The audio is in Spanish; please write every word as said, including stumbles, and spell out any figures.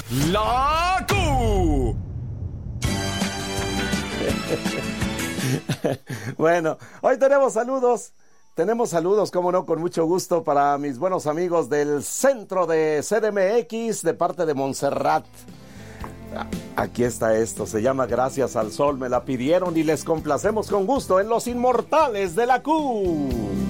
La Q. Bueno, hoy tenemos saludos. Tenemos saludos, cómo no, con mucho gusto para mis buenos amigos del centro de C D M X de parte de Montserrat. Aquí está esto, se llama Gracias al Sol, me la pidieron y les complacemos con gusto en Los Inmortales de la Q.